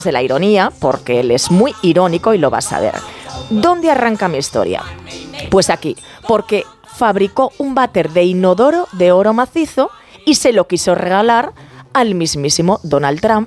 de la ironía, porque él es muy irónico y lo vas a ver. ¿Dónde arranca mi historia? Pues aquí, porque fabricó un váter de inodoro de oro macizo y se lo quiso regalar al mismísimo Donald Trump